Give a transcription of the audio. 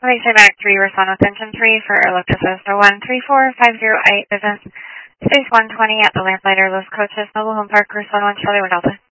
Malaysia Medic 3, respond with engine 3 for Electricist 13450 business. Space 120 at the Lamplighter, Los Coaches, Mobile Home Park, Cruise 11 Charlie 1 Delta.